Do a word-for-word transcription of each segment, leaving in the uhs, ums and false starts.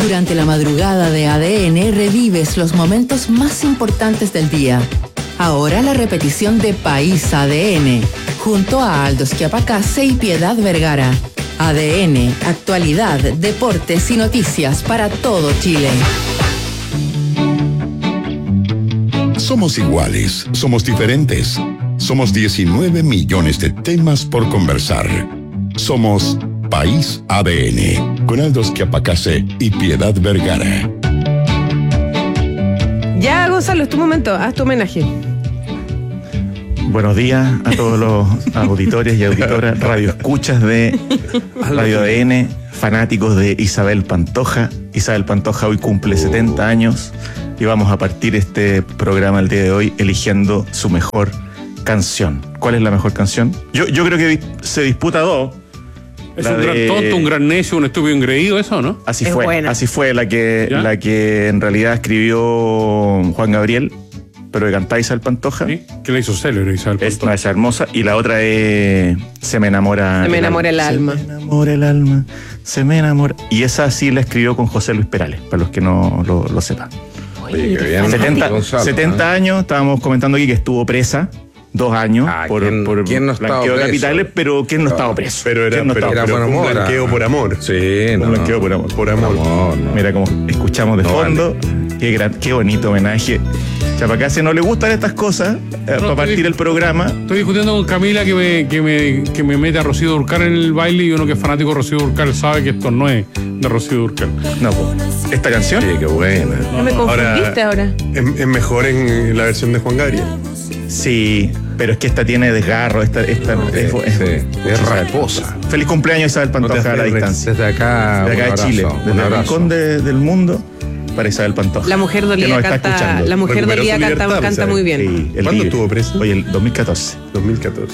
Durante la madrugada de A D N revives los momentos más importantes del día. Ahora la repetición de País A D N, junto a Aldo Schiapacase y Piedad Vergara. A D N, actualidad, deportes y noticias para todo Chile. Somos iguales, somos diferentes. Somos diecinueve millones de temas por conversar. Somos País A D N, con Aldo Schiapacase y Piedad Vergara. Ya, Gonzalo, es tu momento, haz tu homenaje. Buenos días a todos los auditores y auditoras, radioescuchas de Radio A D N, fanáticos de Isabel Pantoja. Isabel Pantoja hoy cumple setenta años y vamos a partir este programa el día de hoy eligiendo su mejor canción. ¿Cuál es la mejor canción? Yo, yo creo que se disputa dos. Es La un de... gran tonto, un gran necio, un estúpido engreído, ¿eso, no? Así Es fue, buena. así fue la que, ¿Ya? la que en realidad escribió Juan Gabriel, pero que cantaba Isabel Pantoja. ¿Sí? Que la hizo célebre Isabel Es Pantoja. una esa hermosa. Y la otra es Se me enamora Se me enamora el alma. Se me enamora el alma. Se me enamora. Y esa sí la escribió con José Luis Perales, para los que no lo, lo sepan. Oye, qué bien. setenta, Gonzalo, setenta ¿eh? años, estábamos comentando aquí que estuvo presa dos años Ah, por, ¿quién- por quién no estaba blanqueo de preso? capitales, pero ¿quién no Claro. estaba preso? Pero era, ¿Quién no pero, estaba era pero por fue un amor, blanqueo ah. por amor. Sí, Un no. blanqueo por amor. Por amor. No, no. Mira cómo escuchamos de No fondo. Qué, gran, qué bonito homenaje. Chapacase no le gustan estas cosas eh, para estoy- partir el programa. Estoy discutiendo con Camila que me, que me, que me mete a Rocío Dúrcal en el baile y uno que es fanático de Rocío Dúrcal sabe que esto no es de Rocío Dúrcal. No, po. Esta canción. Sí, qué buena. No me confundiste ahora. Es, es mejor en la versión de Juan Gabriel. Sí, pero es que esta tiene desgarro. Esta, esta es, es- Sí, es rasposa. Feliz cumpleaños, Isabel No te Pantoja, a la haces distancia. Desde acá, De acá un de abrazo, Chile, un desde el abrazo. rincón de- del mundo para Isabel Pantoja. La mujer que dolida nos está canta, escuchando. la mujer Recuperó dolida su canta, libertad, canta ¿sabes? muy bien. Sí, el ¿Cuándo líder. estuvo preso? Oye, el dos mil catorce. dos mil catorce.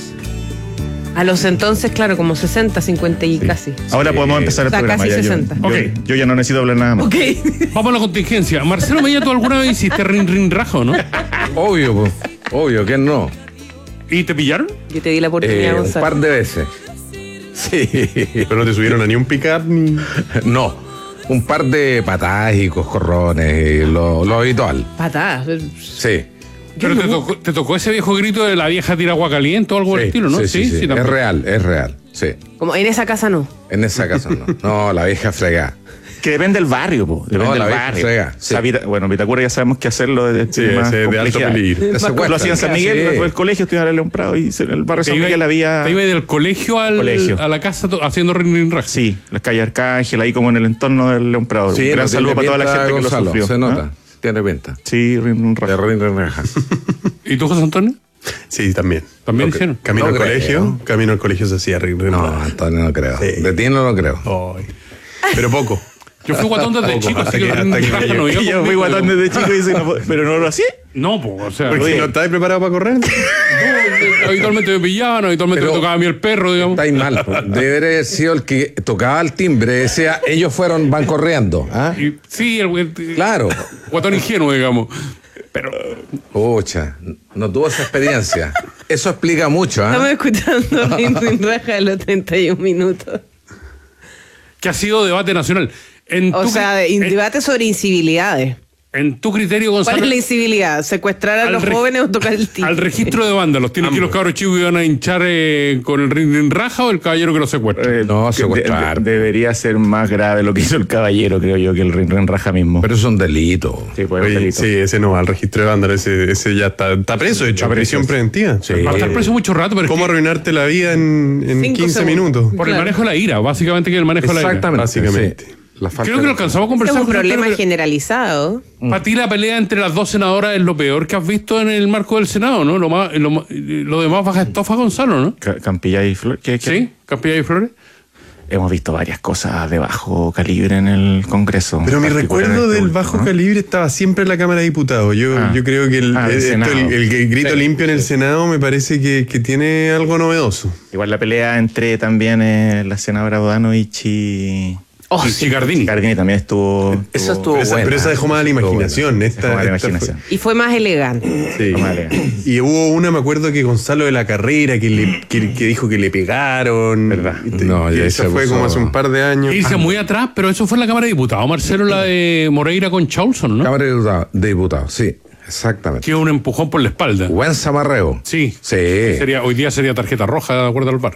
A los entonces, claro, como sesenta, cincuenta y casi. Ahora Sí. podemos empezar el O sea, programa. casi ya, yo- sesenta. Yo, Ok. yo ya no necesito hablar nada más. Ok. Vamos a la contingencia. Marcelo Mella, ¿tú alguna vez hiciste rin rin rajo, no? Obvio, po. Obvio, ¿quién no? ¿Y te pillaron? Yo te di la oportunidad, Eh, un Gonzalo. par de veces. Sí. Pero no te subieron a ni un pick-up ni. No. Un par de patadas y coscorrones, y lo, lo habitual. Patadas. Sí. Pero te tocó, te tocó ese viejo grito de la vieja tira agua caliente o algo del Sí, estilo, ¿no? Sí, sí, sí. Es también. real, es real. Sí. Como en esa casa no. En esa casa no. No, la vieja fregada. Que depende del barrio, po. Depende No, la del vieja barrio. frega, O sea, sí. Vita- bueno, Vitacura ya sabemos que hacerlo de, Sí, más ese de alto complejidad. peligro. Te Lo secuestran. hacía en San Miguel, Sí. el colegio, estudiaba en León Prado y en el barrio Te San iba, Miguel había. te iba del colegio, al, Colegio. a la casa to- haciendo rin rin rajo. Sí, las calles Arcángel, ahí como en el entorno del León Prado. Sí, Un gran no saludo tiene para toda la pinta, gente que Gonzalo, lo sufrió. se nota. ¿Ah? Tiene pinta. Sí, rin, rin, De raja. rin, rin, raja. ¿Y tú, José Antonio? Sí, también. ¿También Ok. hicieron? Camino No al creo. colegio. Camino al colegio se hacía ring, ring, No, ring. Antonio, no creo. Sí. De ti no lo creo. Ay. Pero poco. Yo fui guatón desde Poco, chico, hasta así que que- el rin hasta rin que rajo me no iba Y yo fui conmigo, guatón pero- desde chico y dice, no, pero no lo hacía. No, pues, o sea, Porque yo- no estabas preparado para correr. habitualmente me pillaban, habitualmente Pero- me tocaba a mí el perro, digamos. Estáis mal. Debería haber sido el que tocaba el timbre. Decía, ellos fueron, van corriendo. ¿Ah? Y, sí, el, el- Claro. guatón ingenuo, digamos. Pero Pucha, no tuvo esa experiencia. Eso explica mucho, ¿ah? Estamos escuchando Rin Rin Raja de los treinta y un minutos. que ha sido debate nacional. En O tu sea, cri- in- en, debate sobre incivilidades. en tu criterio, ¿Cuál Gonzalo, es la incivilidad? ¿Secuestrar a al los re- jóvenes o tocar el timbre? al registro de vándalos, ¿tienen que ir los cabros chicos y van a hinchar eh, con el rin rin raja o el caballero que los secuestra? Eh, No, que secuestrar. de- debería ser más grave lo que hizo el caballero, creo yo, que el rin, rin raja mismo. Pero es un delito. Sí, pues, Oye, delito. sí, ese no va al registro de vándalo. Ese, ese ya está, está preso, de hecho, Está preso, prisión sí. preventiva. Sí. Va a estar preso mucho rato, pero es ¿Cómo que arruinarte la vida en, en Cinco quince segundos. minutos? por el Claro. manejo de la ira, básicamente que el manejo de la ira. Exactamente. Básicamente. sí. La falta Creo que de- lo alcanzamos a Es conversar. un José problema Antonio, pero generalizado. para ti la pelea entre las dos senadoras es lo peor que has visto en el marco del Senado, ¿no? Lo, más, lo, más- lo demás baja estofa, Gonzalo, ¿no? Ca- Campilla y Flores. ¿Qué- qué? Sí, Campilla y Flores. Hemos visto varias cosas de bajo calibre en el Congreso. Pero mi particular en recuerdo este del último, bajo ¿no? calibre estaba siempre en la Cámara de Diputados. Yo, Ah. yo creo que el, Ah, del esto, Senado. el, el- el grito Sí. limpio en el Senado me parece que, que tiene algo novedoso. Igual la pelea entre también eh, la senadora Bodanovich y, Oh, y sí. Chicardini. Chicardini también estuvo. Esa estuvo Pero esa, buena. pero esa dejó más a la Estuvo imaginación. buena. Esta, Dejó más a la esta imaginación. Y fue más elegante. fue- sí. Dejó más a la imaginación. Y hubo una, me acuerdo que Gonzalo de la Carrera, que, le, que, que dijo que le pegaron. ¿Verdad? Y te- No, que ya esa se fue puso- como hace un par de años. E irse Ah, muy atrás, pero eso fue en la Cámara de Diputados, Marcelo, la de Moreira con Chaulson, ¿no? Cámara de Diputados, de Diputados, sí, exactamente. Que un empujón por la espalda. Buen zamarreo. Sí. Sí. Sería, hoy día sería tarjeta roja, de acuerdo al V A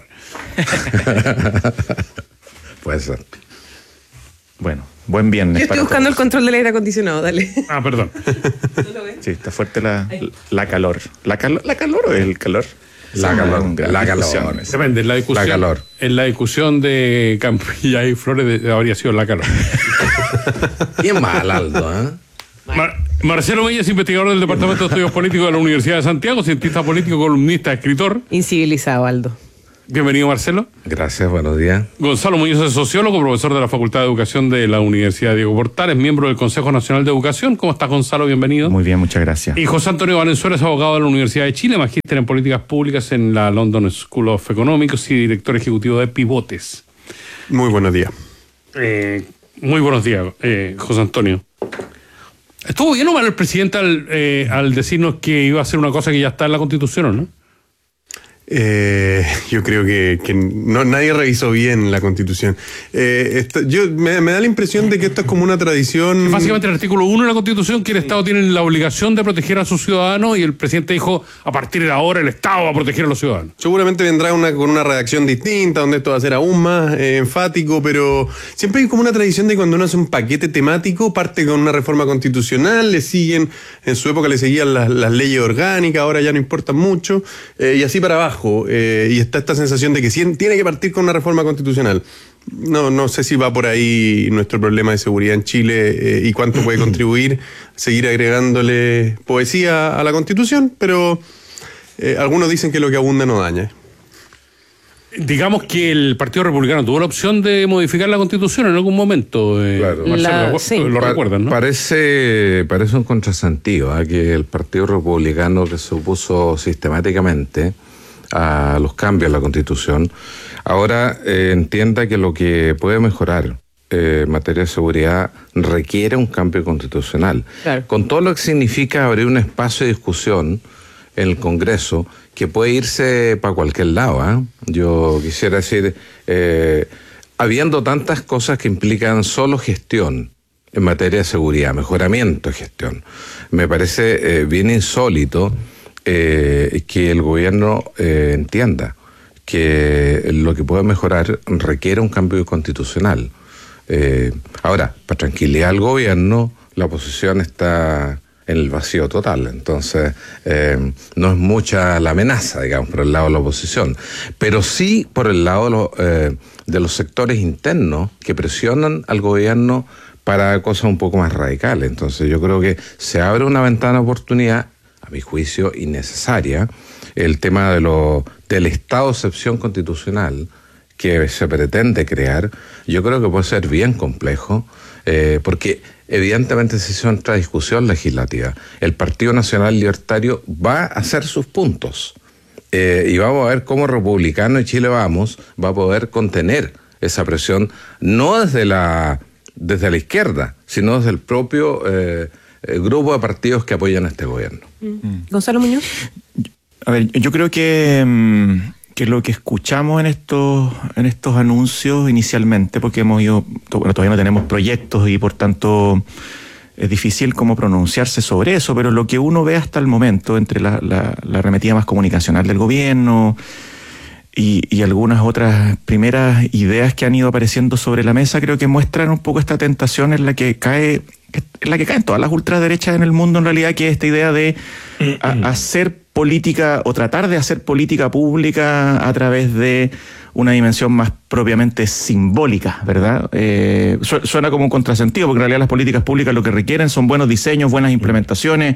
R. Puede ser. Bueno, buen viernes. Yo estoy para buscando el todos. control del aire acondicionado, dale. Ah, perdón. Sí, está fuerte la, la calor. ¿La calor, la calor o el calor? La Sí, calor, un gran la discusión. calor. Depende, en la discusión. La calor. En la discusión de Campilla y Flores de- habría sido la calor. Bien mal, Aldo, ¿eh? Mar- Marcelo Mella es investigador del Departamento de Estudios Políticos de la Universidad de Santiago, cientista político, columnista, escritor. Incivilizado, Aldo. Bienvenido, Marcelo. Gracias, buenos días. Gonzalo Muñoz es sociólogo, profesor de la Facultad de Educación de la Universidad Diego Portales, miembro del Consejo Nacional de Educación. ¿Cómo estás, Gonzalo? Bienvenido. Muy bien, muchas gracias. Y José Antonio Valenzuela es abogado de la Universidad de Chile, magíster en políticas públicas en la London School of Economics y director ejecutivo de Pivotes. Muy buenos días. Eh, muy buenos días, eh, José Antonio. ¿Estuvo bien o mal el presidente al, eh, al decirnos que iba a hacer una cosa que ya está en la Constitución, o no? Eh, yo creo que, que no, nadie revisó bien la Constitución. Eh, esto- yo me, me da la impresión de que esto es como una tradición. Básicamente el artículo uno de la Constitución, que el Estado tiene la obligación de proteger a sus ciudadanos, y el presidente dijo, a partir de ahora el Estado va a proteger a los ciudadanos. Seguramente vendrá una, con una redacción distinta, donde esto va a ser aún más eh, enfático, pero siempre hay como una tradición de cuando uno hace un paquete temático, parte con una reforma constitucional, le siguen, en su época le seguían las, las leyes orgánicas, ahora ya no importan mucho, eh, y así para abajo. Eh, y está esta sensación de que sí, tiene que partir con una reforma constitucional. No, no sé si va por ahí nuestro problema de seguridad en Chile eh, y cuánto puede contribuir seguir agregándole poesía a la Constitución, pero eh, algunos dicen que lo que abunda no daña. Digamos que el Partido Republicano tuvo la opción de modificar la Constitución en algún momento. eh, Claro. Marcelo, La- lo, sí. lo Pa- recuerdan, ¿no? Parece, parece un contrasentido, ¿eh? Que el Partido Republicano, que se opuso sistemáticamente a los cambios en la Constitución, ahora eh, entienda que lo que puede mejorar eh, en materia de seguridad requiere un cambio constitucional. Claro. Con todo lo que significa abrir un espacio de discusión en el Congreso que puede irse para cualquier lado. ¿eh? Yo quisiera decir, eh, habiendo tantas cosas que implican solo gestión en materia de seguridad, mejoramiento de gestión, me parece eh, bien insólito eh, que el gobierno eh, entienda que lo que puede mejorar requiere un cambio constitucional. Eh, ahora, para tranquilidad al gobierno, la oposición está en el vacío total, entonces eh, no es mucha la amenaza, digamos, por el lado de la oposición, pero sí por el lado de, lo, eh, de los sectores internos que presionan al gobierno para cosas un poco más radicales. Entonces yo creo que se abre una ventana de oportunidad, a mi juicio innecesaria, el tema de lo, del estado de excepción constitucional que se pretende crear. Yo creo que puede ser bien complejo, eh, porque evidentemente se hizo otra discusión legislativa. El Partido Nacional Libertario va a hacer sus puntos, eh, y vamos a ver cómo Republicano y Chile Vamos va a poder contener esa presión, no desde la, desde la izquierda, sino desde el propio eh, eh, grupo de partidos que apoyan a este gobierno. Gonzalo Muñoz. A ver, yo creo que, mm, que lo que escuchamos en estos, en estos anuncios inicialmente, porque hemos ido, bueno, todavía no tenemos proyectos y por tanto es difícil como pronunciarse sobre eso, pero lo que uno ve hasta el momento entre la, la, la arremetida más comunicacional del gobierno y, y algunas otras primeras ideas que han ido apareciendo sobre la mesa, creo que muestran un poco esta tentación en la que cae, en la que caen todas las ultraderechas en el mundo, en realidad, que es esta idea de a, hacer política o tratar de hacer política pública a través de una dimensión más propiamente simbólica, ¿verdad? Eh, su, suena como un contrasentido, porque en realidad las políticas públicas lo que requieren son buenos diseños, buenas implementaciones,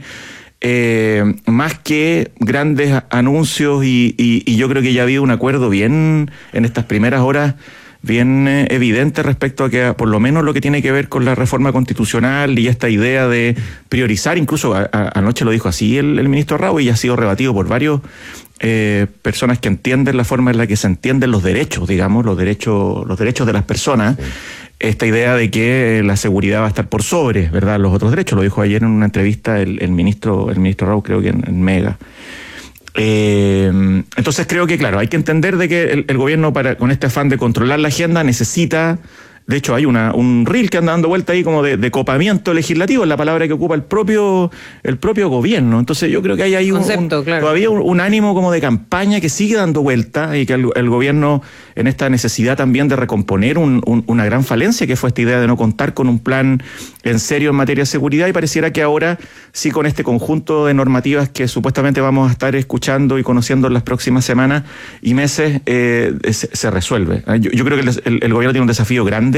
eh, más que grandes anuncios, y, y, y yo creo que ya ha habido un acuerdo bien en estas primeras horas, bien eh, evidente respecto a que por lo menos lo que tiene que ver con la reforma constitucional y esta idea de priorizar, incluso a, a, anoche lo dijo así el, el ministro Raúl, y ha sido rebatido por varios eh, personas que entienden la forma en la que se entienden los derechos, digamos, los derechos, los derechos de las personas. Sí. esta idea de que la seguridad va a estar por sobre, ¿verdad?, los otros derechos. Lo dijo ayer en una entrevista el, el ministro el ministro Raúl, creo que en, en Mega. Eh, entonces creo que, claro, hay que entender de que el, el gobierno, para con este afán de controlar la agenda, necesita... De hecho, hay una un reel que anda dando vuelta ahí como de, de copamiento legislativo, es la palabra que ocupa el propio el propio gobierno. Entonces yo creo que hay ahí un, Concepto, un, claro. todavía un, un ánimo como de campaña que sigue dando vuelta, y que el, el gobierno, en esta necesidad también de recomponer un, un, una gran falencia que fue esta idea de no contar con un plan en serio en materia de seguridad, y pareciera que ahora sí, con este conjunto de normativas que supuestamente vamos a estar escuchando y conociendo en las próximas semanas y meses, eh, se, se resuelve. Yo, yo creo que el, el, el gobierno tiene un desafío grande.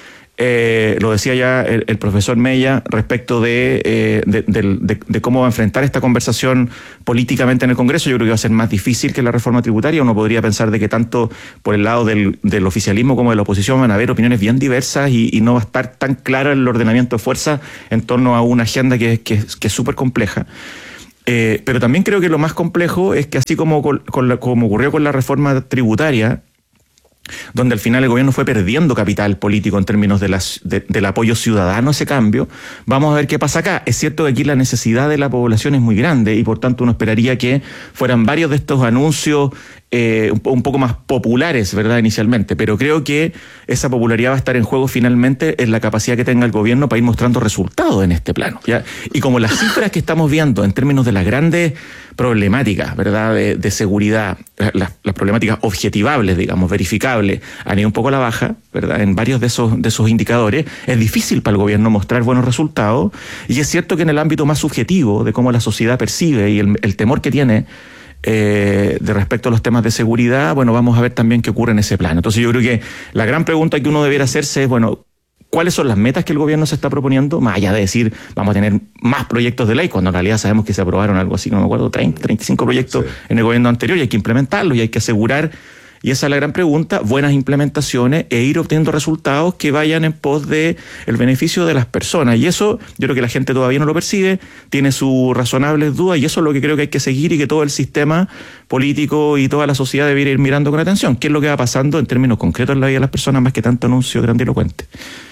Eh, lo decía ya el, el profesor Mella respecto de, eh, de, de, de, de cómo va a enfrentar esta conversación políticamente en el Congreso. Yo creo que va a ser más difícil que la reforma tributaria. Uno podría pensar de que tanto por el lado del, del oficialismo como de la oposición van a haber opiniones bien diversas, y, y no va a estar tan claro el ordenamiento de fuerza en torno a una agenda que, que, que es súper compleja. Eh, pero también creo que lo más complejo es que, así como, con, con la, como ocurrió con la reforma tributaria, donde al final el gobierno fue perdiendo capital político en términos de las, de, del apoyo ciudadano a ese cambio, vamos a ver qué pasa acá. Es cierto que aquí la necesidad de la población es muy grande, y por tanto uno esperaría que fueran varios de estos anuncios eh, un, un poco más populares, ¿verdad?, inicialmente, pero creo que esa popularidad va a estar en juego finalmente en la capacidad que tenga el gobierno para ir mostrando resultados en este plano, ¿ya? Y como las cifras que estamos viendo en términos de las grandes problemáticas, ¿verdad?, de, de seguridad, las, las problemáticas objetivables, digamos, verificables, han ido un poco a la baja, ¿verdad?, en varios de esos, de esos indicadores, es difícil para el gobierno mostrar buenos resultados. Y es cierto que en el ámbito más subjetivo de cómo la sociedad percibe y el, el temor que tiene eh, de respecto a los temas de seguridad, bueno, vamos a ver también qué ocurre en ese plano. Entonces yo creo que la gran pregunta que uno debiera hacerse es, bueno, ¿cuáles son las metas que el gobierno se está proponiendo? Más allá de decir, vamos a tener más proyectos de ley, cuando en realidad sabemos que se aprobaron algo así, no me acuerdo, treinta, treinta y cinco proyectos sí. en el gobierno anterior, y hay que implementarlos, y hay que asegurar, y esa es la gran pregunta, buenas implementaciones e ir obteniendo resultados que vayan en pos de el beneficio de las personas. Y eso yo creo que la gente todavía no lo percibe, tiene sus razonables dudas, y eso es lo que creo que hay que seguir, y que todo el sistema político y toda la sociedad debería ir mirando con atención. ¿Qué es lo que va pasando en términos concretos en la vida de las personas, más que tanto anuncio grandilocuente?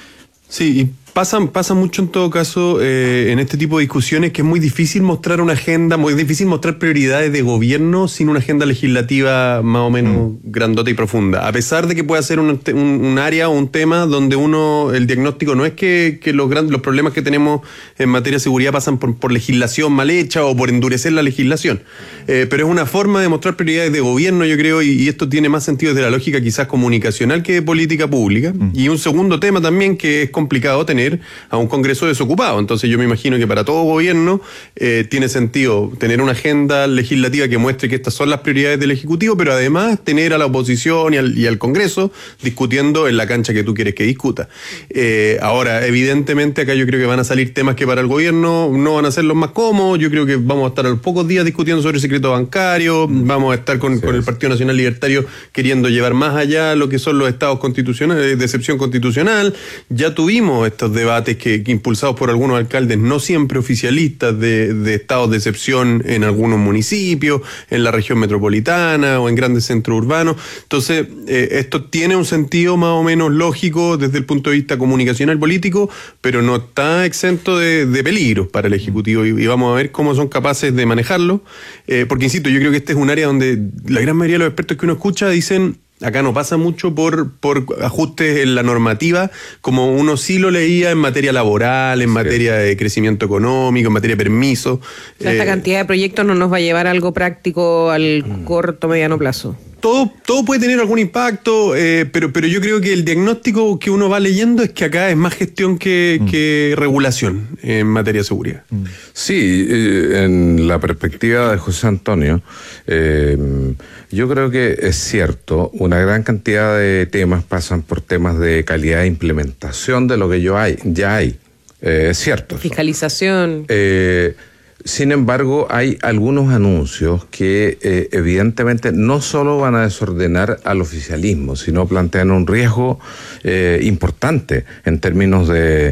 Sí, y pasa, pasa mucho en todo caso eh, en este tipo de discusiones, que es muy difícil mostrar una agenda, muy difícil mostrar prioridades de gobierno sin una agenda legislativa más o menos mm. grandota y profunda. A pesar de que pueda ser un, un, un área o un tema donde uno, el diagnóstico no es que, que los grandes, los problemas que tenemos en materia de seguridad pasan por, por legislación mal hecha o por endurecer la legislación. Eh, pero es una forma de mostrar prioridades de gobierno, yo creo, y, y esto tiene más sentido desde la lógica quizás comunicacional que de política pública. Mm. Y un segundo tema también que es complicado tener a un Congreso desocupado. Entonces yo me imagino que para todo gobierno eh, tiene sentido tener una agenda legislativa que muestre que estas son las prioridades del Ejecutivo, pero además tener a la oposición y al, y al Congreso discutiendo en la cancha que tú quieres que discuta. Eh, ahora, evidentemente acá yo creo que van a salir temas que para el gobierno no van a ser los más cómodos. Yo creo que vamos a estar a los pocos días discutiendo sobre el secreto bancario, vamos a estar con, sí. con el Partido Nacional Libertario queriendo llevar más allá lo que son los estados constitucionales, de excepción constitucional. Ya tuvimos estos debates que, que impulsados por algunos alcaldes no siempre oficialistas de, de estados de excepción en algunos municipios, en la región metropolitana o en grandes centros urbanos. Entonces, eh, esto tiene un sentido más o menos lógico desde el punto de vista comunicacional político, pero no está exento de, de peligros para el Ejecutivo, y, y vamos a ver cómo son capaces de manejarlo, eh, porque insisto, yo creo que este es un área donde la gran mayoría de los expertos que uno escucha dicen: acá no pasa mucho por, por ajustes en la normativa, como uno sí lo leía en materia laboral, en sí. materia de crecimiento económico, en materia de permiso. O sea, esta eh, cantidad de proyectos no nos va a llevar a algo práctico al mm. corto, mediano plazo. Todo, todo puede tener algún impacto, eh, pero, pero yo creo que el diagnóstico que uno va leyendo es que acá es más gestión que, mm. que regulación en materia de seguridad. Mm. Sí, eh, en la perspectiva de José Antonio, eh, yo creo que es cierto, una gran cantidad de temas pasan por temas de calidad de implementación de lo que yo hay, ya hay. Eh, es cierto. Fiscalización. Eh, Sin embargo, hay algunos anuncios que eh, evidentemente no solo van a desordenar al oficialismo, sino plantean un riesgo eh, importante en términos de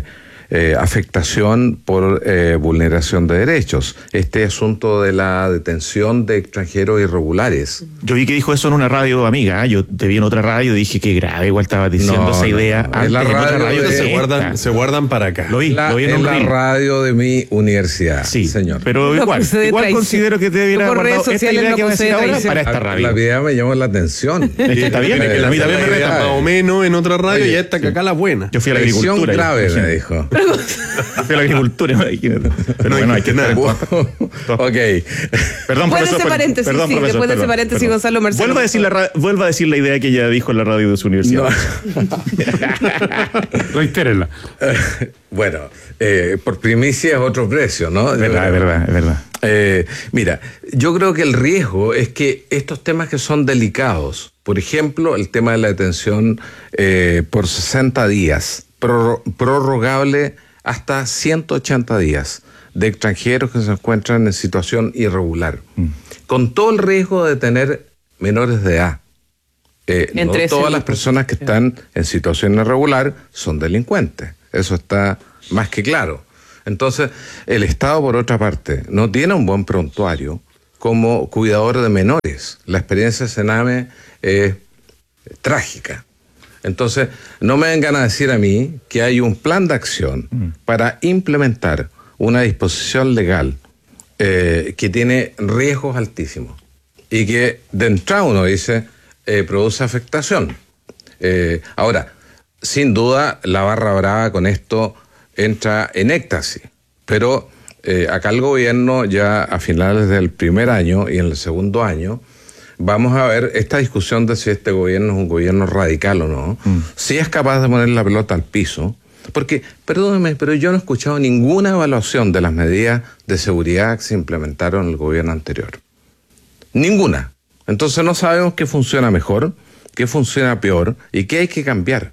eh, afectación por eh, vulneración de derechos. Este asunto de la detención de extranjeros irregulares. Yo vi que dijo eso en una radio amiga, ¿eh? Yo te vi en otra radio y dije que grave, igual estaba diciendo No, esa no, idea. no. Antes, En la en otra radio radio de- que se esta. guardan, se guardan para acá. Lo vi, La- lo vi en, en un la reel. radio de mi universidad, Sí, señor. pero No igual, acuse de igual traición. considero que te debiera Por haber redes guardado esta sociales idea no que voy a acuse decir de ahora traición. para esta La radio. idea me llamó la atención. Es que está bien, es que a mí también me La reta. idea, más o menos en otra radio Oye, y esta que acá la buena. Yo fui a la Lesión agricultura. grave, imagínate. me dijo. Fui a la agricultura, imagínate. Pero bueno, hay que estar en todas- todas- Ok. Perdón, Puede profesor. ese paréntesis, perdón, sí, profesor, después de ese perdón, paréntesis, perdón. Gonzalo Marcelo. Vuelva a, decir la, ra- vuelva a decir la idea que ella dijo en la radio de su universidad. Reitérenla. Bueno, eh, por primicia es otro precio, ¿no? Es verdad, es verdad, es verdad. Eh, mira, yo creo que el riesgo es que estos temas que son delicados, por ejemplo, el tema de la detención eh, por sesenta días, prorro- prorrogable hasta ciento ochenta días, de extranjeros que se encuentran en situación irregular, mm. con todo el riesgo de tener menores de edad. Eh, no Entre ese todas las grupo. personas que están en situación irregular son delincuentes. Eso está más que claro. Entonces, el Estado, por otra parte, no tiene un buen prontuario como cuidador de menores. La experiencia de Sename es trágica. Entonces, no me vengan a decir a mí que hay un plan de acción mm. para implementar una disposición legal eh, que tiene riesgos altísimos y que de entrada uno dice eh, produce afectación. Eh, ahora, sin duda, la barra brava con esto entra en éxtasis, pero eh, acá el gobierno ya a finales del primer año y en el segundo año vamos a ver esta discusión de si este gobierno es un gobierno radical o no, mm. si es capaz de poner la pelota al piso, porque, perdónenme, pero yo no he escuchado ninguna evaluación de las medidas de seguridad que se implementaron en el gobierno anterior. Ninguna. Entonces no sabemos qué funciona mejor, qué funciona peor y qué hay que cambiar.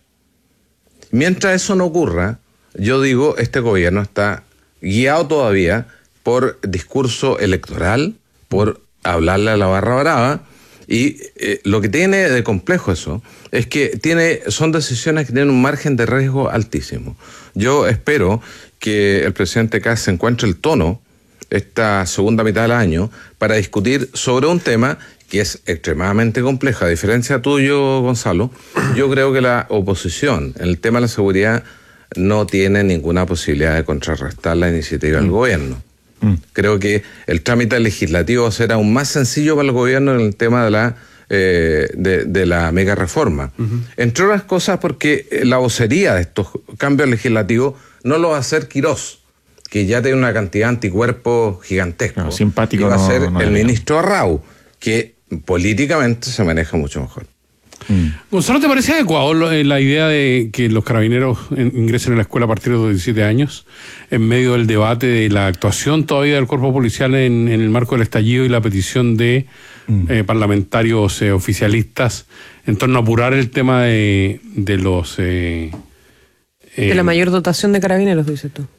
Mientras eso no ocurra, yo digo, este gobierno está guiado todavía por discurso electoral, por hablarle a la barra brava, y eh, lo que tiene de complejo eso es que tiene, son decisiones que tienen un margen de riesgo altísimo. Yo espero que el presidente Kast se encuentre el tono esta segunda mitad del año para discutir sobre un tema que es extremadamente complejo. A diferencia tuyo, Gonzalo, yo creo que la oposición en el tema de la seguridad no tiene ninguna posibilidad de contrarrestar la iniciativa del mm. gobierno. Mm. Creo que el trámite legislativo será aún más sencillo para el gobierno en el tema de la eh, de, de la mega reforma. Uh-huh. Entre otras cosas porque la vocería de estos cambios legislativos no lo va a hacer Quirós, que ya tiene una cantidad de anticuerpos gigantesco. No, simpático. Y va no, a ser no el no, ministro Arrau, que políticamente se maneja mucho mejor. Mm. Gonzalo, ¿te parece adecuado lo, eh, la idea de que los carabineros en, ingresen a la escuela a partir de los diecisiete años, en medio del debate de la actuación todavía del cuerpo policial en, en el marco del estallido y la petición de mm. eh, parlamentarios eh, oficialistas en torno a apurar el tema de, de los... Eh, eh, de la mayor dotación de carabineros, dices tú.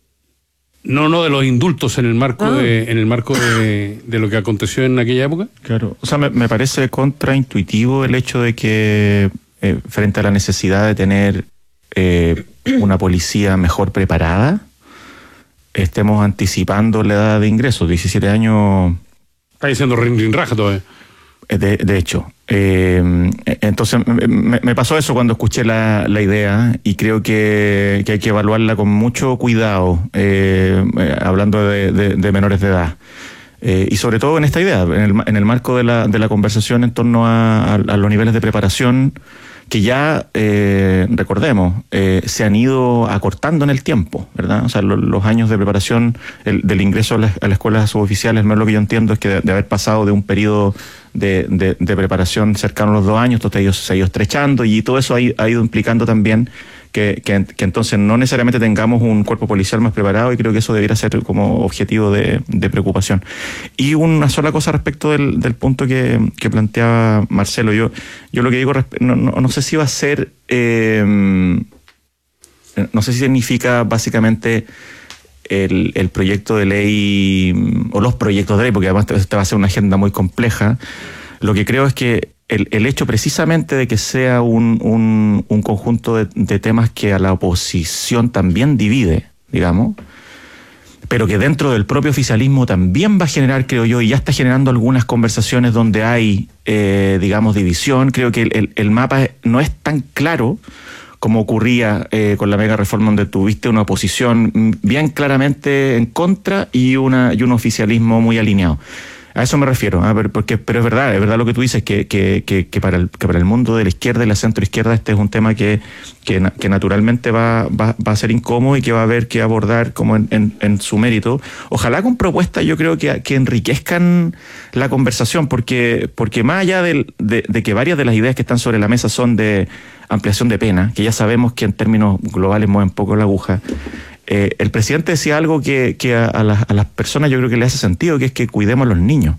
No, no, de los indultos en el marco ah. de en el marco de, de lo que aconteció en aquella época. Claro, o sea, me, me parece contraintuitivo el hecho de que eh, frente a la necesidad de tener eh, una policía mejor preparada, estemos anticipando la edad de ingreso, diecisiete años. Está diciendo rin, rin, raja todavía. De, de hecho, eh, entonces me, me pasó eso cuando escuché la, la idea y creo que, que hay que evaluarla con mucho cuidado, eh, hablando de, de, de menores de edad. Eh, y sobre todo en esta idea, en el, en el marco de la, de la conversación en torno a, a, a los niveles de preparación que ya, eh, recordemos, eh, se han ido acortando en el tiempo, ¿verdad? O sea, lo, los años de preparación el, del ingreso a la, a la escuela de suboficiales, no es lo que yo entiendo, es que de, de haber pasado de un periodo de, de, de preparación cercano a los dos años, entonces se ha ido estrechando y todo eso ha, ha ido implicando también que, que, que entonces no necesariamente tengamos un cuerpo policial más preparado, y creo que eso debiera ser como objetivo de, de preocupación. Y una sola cosa respecto del, del punto que, que planteaba Marcelo, yo, yo lo que digo, no, no, no sé si va a ser, eh, no sé si significa básicamente el, el proyecto de ley, o los proyectos de ley, porque además esta va a ser una agenda muy compleja. Lo que creo es que el, el hecho precisamente de que sea un, un, un conjunto de, de temas que a la oposición también divide, digamos, pero que dentro del propio oficialismo también va a generar, creo yo, y ya está generando algunas conversaciones donde hay, eh, digamos, división. Creo que el, el, el mapa no es tan claro como ocurría eh, con la mega reforma, donde tuviste una oposición bien claramente en contra y, una, y un oficialismo muy alineado. A eso me refiero, ¿eh? Porque, pero es verdad, es verdad lo que tú dices, que, que, que, que, para el, que para el mundo de la izquierda y la centroizquierda este es un tema que, que, que naturalmente va, va, va a ser incómodo y que va a haber que abordar como en, en, en su mérito. Ojalá con propuestas, yo creo que, que enriquezcan la conversación, porque, porque más allá de, de, de que varias de las ideas que están sobre la mesa son de ampliación de pena, que ya sabemos que en términos globales mueven poco la aguja. Eh, el presidente decía algo que, que a, a, las, a las personas yo creo que le hace sentido, que es que cuidemos a los niños.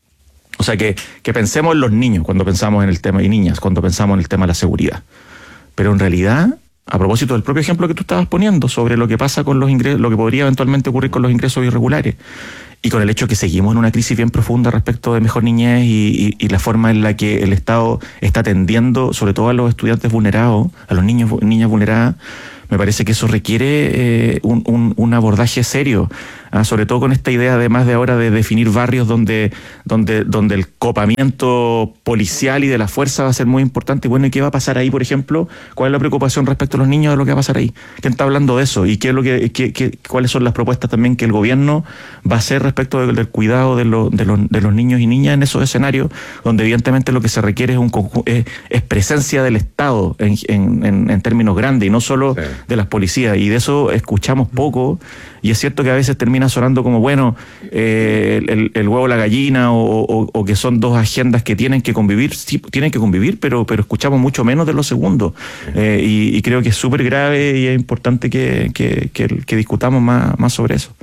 O sea, que, que pensemos en los niños cuando pensamos en el tema, y niñas, cuando pensamos en el tema de la seguridad. Pero en realidad, a propósito del propio ejemplo que tú estabas poniendo sobre lo que pasa con los ingresos, lo que podría eventualmente ocurrir con los ingresos irregulares, y con el hecho que seguimos en una crisis bien profunda respecto de mejor niñez y, y, y la forma en la que el Estado está atendiendo, sobre todo a los estudiantes vulnerados, a los niños niñas vulneradas, me parece que eso requiere eh, un, un, un abordaje serio, ¿ah? Sobre todo con esta idea además de ahora de definir barrios donde, donde, donde el copamiento policial y de la fuerza va a ser muy importante. Y bueno, ¿y qué va a pasar ahí, por ejemplo? ¿Cuál es la preocupación respecto a los niños de lo que va a pasar ahí? ¿Quién está hablando de eso? ¿Y qué es lo que, qué, qué, cuáles son las propuestas también que el gobierno va a hacer respecto del, del cuidado de, lo, de, los, de los niños y niñas en esos escenarios donde evidentemente lo que se requiere es, un, es, es presencia del Estado en, en, en, en términos grandes y no solo sí. de las policías? Y de eso escuchamos poco, y es cierto que a veces termina sonando como, bueno, eh, el, el huevo o la gallina, o, o, o que son dos agendas que tienen que convivir. Sí, tienen que convivir, pero, pero escuchamos mucho menos de lo segundo. Eh, y, y creo que es súper grave y es importante que, que, que, que discutamos más, más sobre eso.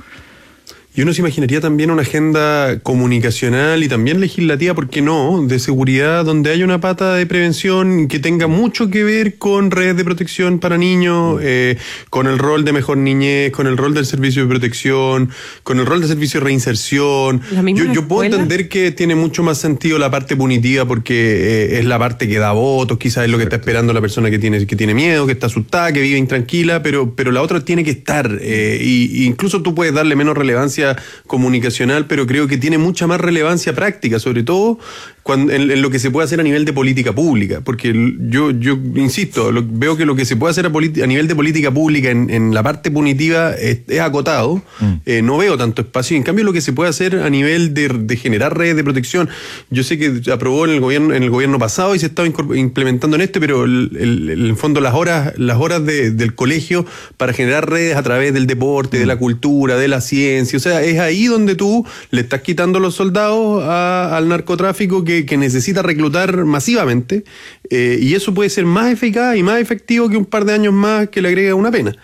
Y uno se imaginaría también una agenda comunicacional y también legislativa, ¿por qué no?, de seguridad, donde haya una pata de prevención que tenga mucho que ver con redes de protección para niños, eh, con el rol de mejor niñez, con el rol del servicio de protección, con el rol del servicio de reinserción. Yo, yo puedo entender que tiene mucho más sentido la parte punitiva porque eh, es la parte que da votos, quizás es lo que está esperando la persona que tiene, que tiene miedo, que está asustada, que vive intranquila, pero, pero la otra tiene que estar. Eh, y, y incluso tú puedes darle menos relevancia comunicacional, pero creo que tiene mucha más relevancia práctica, sobre todo cuando, en, en lo que se puede hacer a nivel de política pública, porque yo, yo insisto, lo, veo que lo que se puede hacer a, a nivel de política pública en, en la parte punitiva es, es acotado, mm. eh, no veo tanto espacio. En cambio, lo que se puede hacer a nivel de, de generar redes de protección, yo sé que aprobó en el gobierno en el gobierno pasado y se estaba implementando en este, pero el, el, el, en fondo las horas las horas de, del colegio para generar redes a través del deporte, mm. de la cultura, de la ciencia, o sea, es ahí donde tú le estás quitando los soldados a, al narcotráfico que, que necesita reclutar masivamente, eh, y eso puede ser más eficaz y más efectivo que un par de años más que le agrega una pena.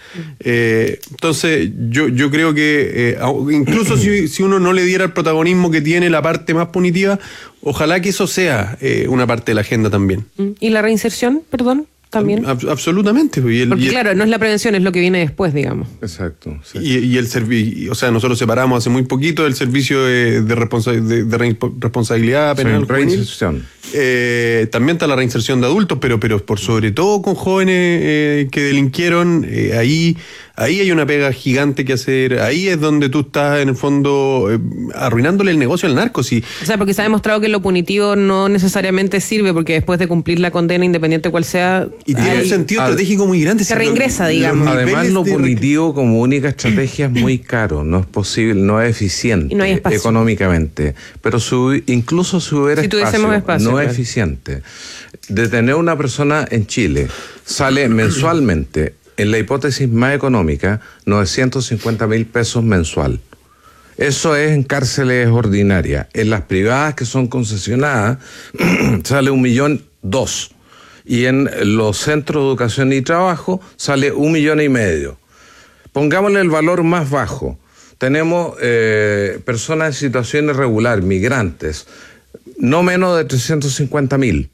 Eh, entonces, yo, yo creo que eh, incluso si, si uno no le diera el protagonismo que tiene la parte más punitiva, ojalá que eso sea eh, una parte de la agenda también. ¿Y la reinserción, perdón? También. Ab- absolutamente. Y el, Porque y el, claro, no es la prevención, es lo que viene después, digamos. Exacto. Sí. Y, y el servicio, o sea, nosotros separamos hace muy poquito el servicio de, de, responsa- de, de re- responsabilidad penal. Sí, reinserción. Eh, también está la reinserción de adultos, pero, pero por sobre todo con jóvenes eh, que delinquieron, eh, ahí, ahí hay una pega gigante que hacer. Ahí es donde tú estás, en el fondo, eh, arruinándole el negocio al narco. Sí. O sea, porque se ha demostrado que lo punitivo no necesariamente sirve, porque después de cumplir la condena, independiente cual sea, y tiene hay, un sentido al, estratégico muy grande. Se reingresa, lo, digamos. Además, lo punitivo como única estrategia es muy caro, no es posible, no es eficiente no hay económicamente. Pero su, incluso si hubiera si espacio, espacio, no claro. es eficiente. Detener a una persona en Chile sale mensualmente, en la hipótesis más económica, novecientos cincuenta mil pesos mensual. Eso es en cárceles ordinarias. En las privadas que son concesionadas sale un millón dos. Y en los centros de educación y trabajo sale un millón y medio. Pongámosle el valor más bajo. Tenemos eh, personas en situación irregular, migrantes, no menos de trescientos cincuenta mil.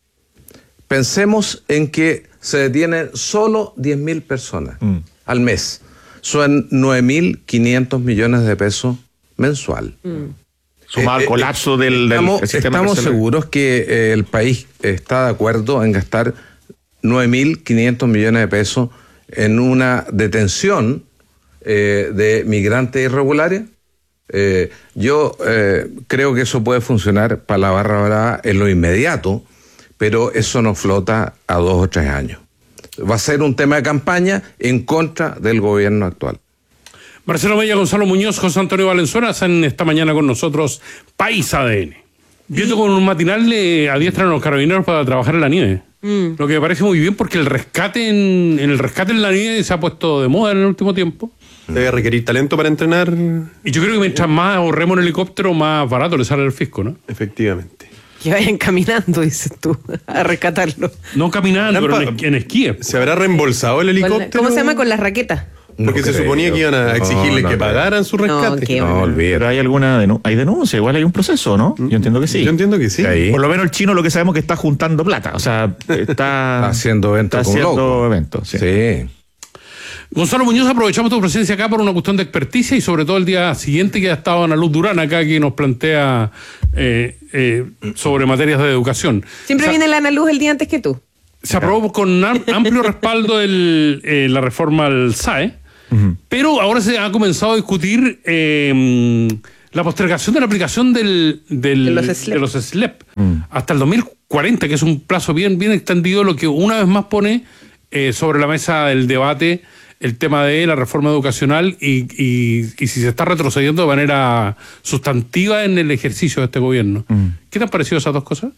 Pensemos en que se detienen solo diez mil personas mm. al mes. Son nueve mil quinientos millones de pesos mensual. Mm. Sumado al colapso del, del estamos, sistema estamos carcelario. seguros que eh, el país está de acuerdo en gastar nueve mil quinientos millones de pesos en una detención eh, de migrantes irregulares. Eh, yo eh, creo que eso puede funcionar para la barra brava en lo inmediato, pero eso no flota a dos o tres años. Va a ser un tema de campaña en contra del gobierno actual. Marcelo Mella, Gonzalo Muñoz, José Antonio Valenzuela están esta mañana con nosotros, País A D N. Viendo con un matinal le adiestran a los carabineros para trabajar en la nieve. Mm. Lo que me parece muy bien porque el rescate en, en el rescate en la nieve se ha puesto de moda en el último tiempo. Debe requerir talento para entrenar. Y yo creo que mientras más ahorremos en helicóptero, más barato le sale el fisco, ¿no? Efectivamente. Que vayan caminando, dices tú, a rescatarlo. No caminando, pero en, en esquí. ¿Se habrá reembolsado el helicóptero? ¿Cómo se llama? Con las raquetas. Porque No se creo. suponía que iban a exigirles No, no, que no. pagaran su rescate. No, qué No, bueno. olvídate. Pero hay alguna denu- hay denuncia, igual hay un proceso, ¿no? Yo entiendo que sí. Yo entiendo que sí. Ahí. Por lo menos el chino lo que sabemos es que está juntando plata, o sea, está Haciendo eventos está con haciendo locos. eventos, sí. Sí. Gonzalo Muñoz, aprovechamos tu presencia acá por una cuestión de experticia y sobre todo el día siguiente que ha estado Ana Luz Durán acá que nos plantea eh, eh, sobre materias de educación. Siempre O sea, viene la Ana Luz el día antes que tú. se aprobó con am- amplio respaldo el, eh, la reforma al S A E, uh-huh. pero ahora se ha comenzado a discutir eh, la postergación de la aplicación del, del, de los S L E P, de los S L E P uh-huh. hasta el dos mil cuarenta, que es un plazo bien, bien extendido, lo que una vez más pone eh, sobre la mesa del debate el tema de la reforma educacional y, y, y si se está retrocediendo de manera sustantiva en el ejercicio de este gobierno. Uh-huh. ¿Qué te han parecido esas dos cosas?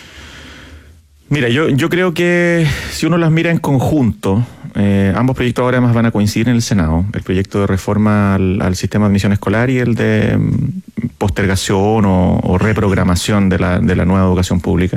Mira, yo, yo creo que si uno las mira en conjunto, eh, ambos proyectos ahora además van a coincidir en el Senado. El proyecto de reforma al, al sistema de admisión escolar y el de um, postergación o, o reprogramación de la, de la nueva educación pública.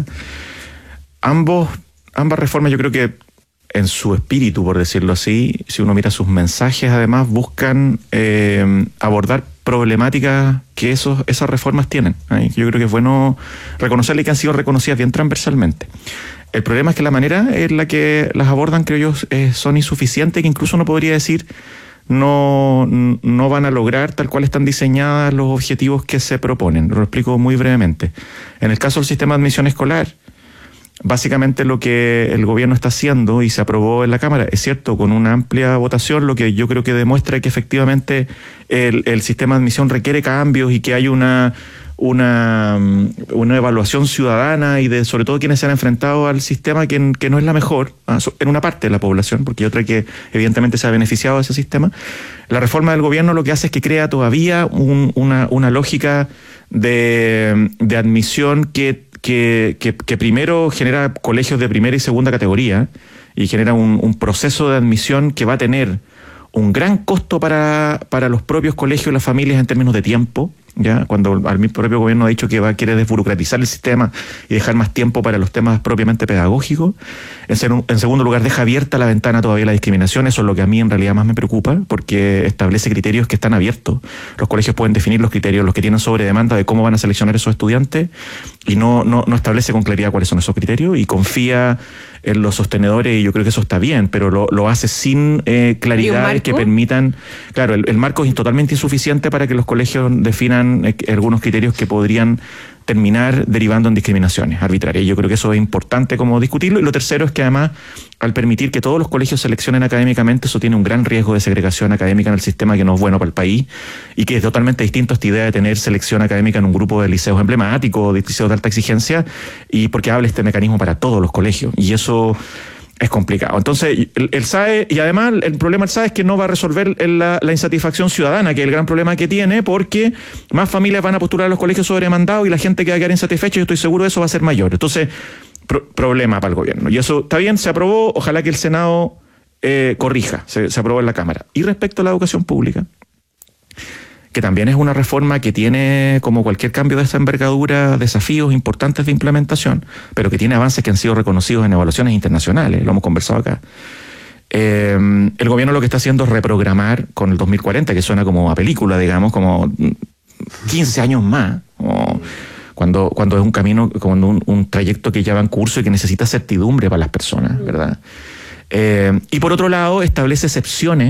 Ambos, ambas reformas yo creo que en su espíritu, por decirlo así, si uno mira sus mensajes, además buscan eh, abordar problemáticas que esos, esas reformas tienen. ¿eh? Yo creo que es bueno reconocerle que han sido reconocidas bien transversalmente. El problema es que la manera en la que las abordan, creo yo, eh, son insuficientes, que incluso uno podría decir no, no van a lograr tal cual están diseñadas los objetivos que se proponen. Lo explico muy brevemente. En el caso del sistema de admisión escolar, básicamente lo que el gobierno está haciendo y se aprobó en la Cámara, es cierto, con una amplia votación, lo que yo creo que demuestra que efectivamente el, el sistema de admisión requiere cambios y que hay una, una, una evaluación ciudadana y de sobre todo quienes se han enfrentado al sistema que, que no es la mejor, en una parte de la población, porque hay otra que evidentemente se ha beneficiado de ese sistema. La reforma del gobierno lo que hace es que crea todavía un, una, una lógica de, de admisión que Que, que, que primero genera colegios de primera y segunda categoría y genera un, un proceso de admisión que va a tener un gran costo para, para los propios colegios y las familias en términos de tiempo, ya cuando el propio gobierno ha dicho que va a querer desburocratizar el sistema y dejar más tiempo para los temas propiamente pedagógicos. En, ser, en segundo lugar, deja abierta la ventana todavía a la discriminación. Eso es lo que a mí en realidad más me preocupa, porque establece criterios que están abiertos. Los colegios pueden definir los criterios, los que tienen sobre demanda de cómo van a seleccionar esos estudiantes, y no, no, no establece con claridad cuáles son esos criterios y confía en los sostenedores, y yo creo que eso está bien, pero lo, lo hace sin eh, claridades que permitan... Claro, el, el marco es totalmente insuficiente para que los colegios definan eh, algunos criterios que podrían terminar derivando en discriminaciones arbitrarias. Yo creo que eso es importante como discutirlo. Y lo tercero es que además, al permitir que todos los colegios seleccionen académicamente, eso tiene un gran riesgo de segregación académica en el sistema que no es bueno para el país y que es totalmente distinto a esta idea de tener selección académica en un grupo de liceos emblemáticos, de liceos de alta exigencia, y porque habla este mecanismo para todos los colegios. Y eso es complicado. Entonces, el, el S A E, y además el problema del S A E es que no va a resolver la, la insatisfacción ciudadana, que es el gran problema que tiene, porque más familias van a postular a los colegios sobredemandados y la gente que va a quedar insatisfecha, yo estoy seguro de eso va a ser mayor. Entonces, pro, problema para el gobierno. Y eso está bien, se aprobó, ojalá que el Senado eh, corrija, se, se aprobó en la Cámara. Y respecto a la educación pública, que también es una reforma que tiene, como cualquier cambio de esta envergadura, desafíos importantes de implementación, pero que tiene avances que han sido reconocidos en evaluaciones internacionales, lo hemos conversado acá. Eh, el gobierno lo que está haciendo es reprogramar con el dos mil cuarenta, que suena como a película, digamos, como quince años más, como cuando, cuando es un camino, cuando un, un trayecto que ya va en curso y que necesita certidumbre para las personas, ¿verdad? Eh, y por otro lado, establece excepciones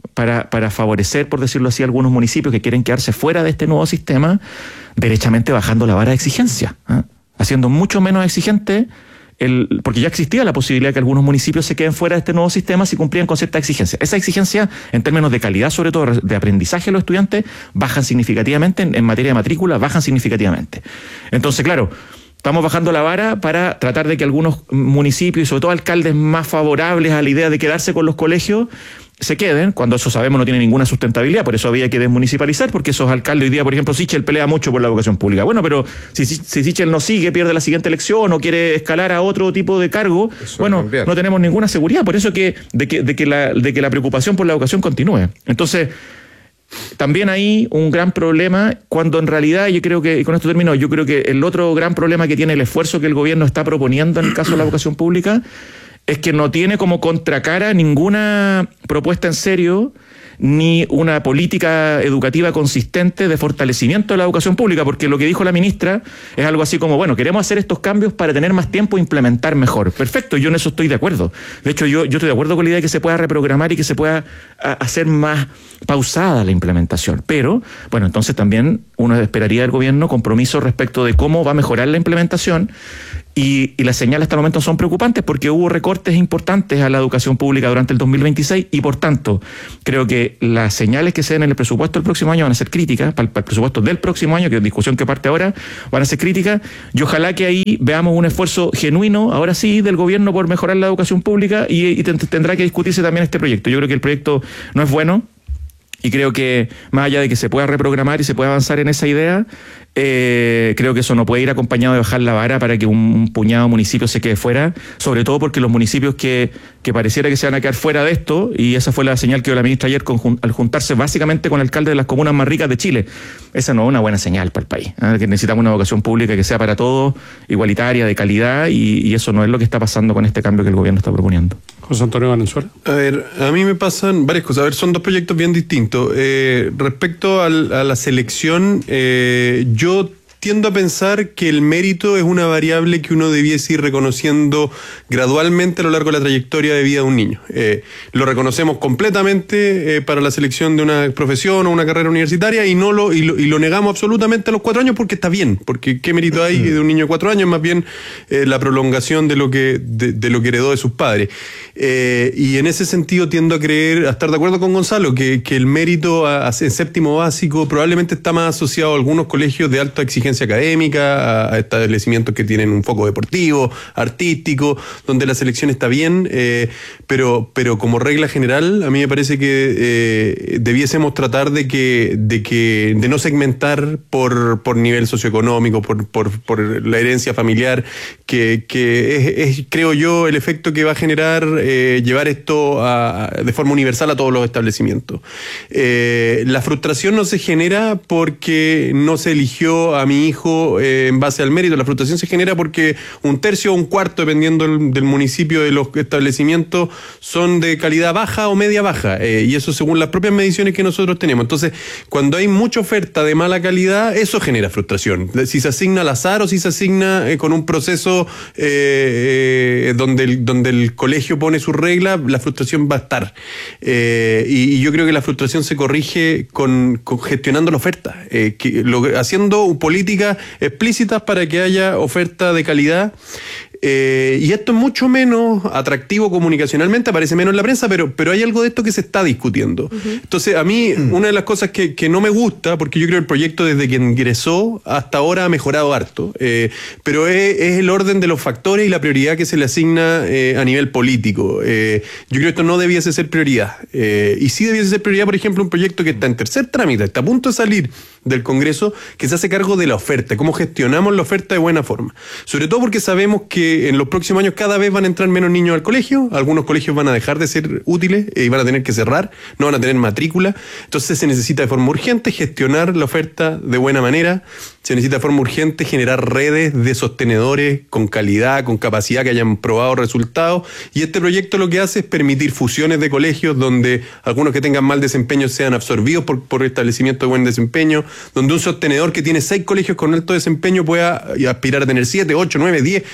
para, para favorecer, por decirlo así, algunos municipios que quieren quedarse fuera de este nuevo sistema, derechamente bajando la vara de exigencia, ¿eh? Haciendo mucho menos exigente, el, porque ya existía la posibilidad de que algunos municipios se queden fuera de este nuevo sistema si cumplían con cierta exigencia. Esa exigencia, en términos de calidad, sobre todo de aprendizaje de los estudiantes, bajan significativamente, en, en materia de matrícula, bajan significativamente. Entonces, claro, estamos bajando la vara para tratar de que algunos municipios, y sobre todo alcaldes más favorables a la idea de quedarse con los colegios, se queden, cuando eso sabemos no tiene ninguna sustentabilidad, por eso había que desmunicipalizar, porque esos alcaldes hoy día, por ejemplo, Sichel pelea mucho por la educación pública. Bueno, pero si, si, si Sichel no sigue, pierde la siguiente elección o quiere escalar a otro tipo de cargo, eso bueno, no tenemos ninguna seguridad. Por eso que de que, de que la, de que la preocupación por la educación continúe. Entonces, también hay un gran problema cuando en realidad, yo creo que, y con esto termino, yo creo que el otro gran problema que tiene el esfuerzo que el gobierno está proponiendo en el caso de la educación pública es que no tiene como contracara ninguna propuesta en serio ni una política educativa consistente de fortalecimiento de la educación pública, porque lo que dijo la ministra es algo así como, bueno, queremos hacer estos cambios para tener más tiempo e implementar mejor. Perfecto, yo en eso estoy de acuerdo. De hecho, yo, yo estoy de acuerdo con la idea de que se pueda reprogramar y que se pueda a, hacer más pausada la implementación. Pero, bueno, entonces también uno esperaría del gobierno compromiso respecto de cómo va a mejorar la implementación. Y, y las señales hasta el momento son preocupantes porque hubo recortes importantes a la educación pública durante el dos mil veintiséis y por tanto creo que las señales que se den en el presupuesto del próximo año van a ser críticas, para el, para el presupuesto del próximo año, que es discusión que parte ahora, van a ser críticas y ojalá que ahí veamos un esfuerzo genuino, ahora sí, del gobierno por mejorar la educación pública y, y tendrá que discutirse también este proyecto. Yo creo que el proyecto no es bueno. Y creo que más allá de que se pueda reprogramar y se pueda avanzar en esa idea, eh, creo que eso no puede ir acompañado de bajar la vara para que un, un puñado de municipios se quede fuera, sobre todo porque los municipios que, que pareciera que se van a quedar fuera de esto, y esa fue la señal que dio la ministra ayer con, al juntarse básicamente con alcaldes de las comunas más ricas de Chile, esa no es una buena señal para el país, ¿eh? Que necesitamos una educación pública que sea para todos, igualitaria, de calidad, y, y eso no es lo que está pasando con este cambio que el gobierno está proponiendo. José Antonio Valenzuela. A ver, a mí me pasan varias cosas. A ver, son dos proyectos bien distintos. Eh, respecto al, a la selección, eh, yo tiendo a pensar que el mérito es una variable que uno debiese ir reconociendo gradualmente a lo largo de la trayectoria de vida de un niño. Eh, lo reconocemos completamente eh, para la selección de una profesión o una carrera universitaria y no lo y, lo y lo negamos absolutamente a los cuatro años porque está bien, porque qué mérito hay de un niño de cuatro años, más bien eh, la prolongación de lo que de, de lo que heredó de sus padres. Eh, y en ese sentido tiendo a creer, a estar de acuerdo con Gonzalo, que, que el mérito a, a, en séptimo básico probablemente está más asociado a algunos colegios de alta exigencia académica, a establecimientos que tienen un foco deportivo, artístico, donde la selección está bien, eh, pero, pero como regla general, a mí me parece que eh, debiésemos tratar de que, de que, de no segmentar por, por nivel socioeconómico, por, por, por la herencia familiar, que, que es, es, creo yo, el efecto que va a generar eh, llevar esto a, de forma universal a todos los establecimientos. Eh, la frustración no se genera porque no se eligió a mi hijo eh, en base al mérito. La frustración se genera porque un tercio o un cuarto, dependiendo del, del municipio, de los establecimientos, son de calidad baja o media baja, eh, y eso según las propias mediciones que nosotros tenemos. Entonces, cuando hay mucha oferta de mala calidad, eso genera frustración. Si se asigna al azar o si se asigna eh, con un proceso eh, eh, donde, el, donde el colegio pone sus reglas, la frustración va a estar. Eh, y, y yo creo que la frustración se corrige con, con gestionando la oferta, eh, que, lo, haciendo políticas explícitas para que haya oferta de calidad. Eh, y esto es mucho menos atractivo comunicacionalmente, aparece menos en la prensa, pero, pero hay algo de esto que se está discutiendo. Uh-huh. Entonces, a mí, uh-huh. una de las cosas que, que no me gusta, porque yo creo que el proyecto desde que ingresó hasta ahora ha mejorado harto, eh, pero es, es el orden de los factores y la prioridad que se le asigna eh, a nivel político. Eh, yo creo que esto no debiese ser prioridad. Eh, y sí debiese ser prioridad, por ejemplo, un proyecto que está en tercer trámite, está a punto de salir del Congreso, que se hace cargo de la oferta, cómo gestionamos la oferta de buena forma. Sobre todo porque sabemos que en los próximos años cada vez van a entrar menos niños al colegio, algunos colegios van a dejar de ser útiles y van a tener que cerrar, no van a tener matrícula, entonces se necesita de forma urgente gestionar la oferta de buena manera, se necesita de forma urgente generar redes de sostenedores con calidad, con capacidad, que hayan probado resultados, y este proyecto lo que hace es permitir fusiones de colegios donde algunos que tengan mal desempeño sean absorbidos por, por establecimientos de buen desempeño, donde un sostenedor que tiene seis colegios con alto desempeño pueda aspirar a tener siete, ocho, nueve, diez, once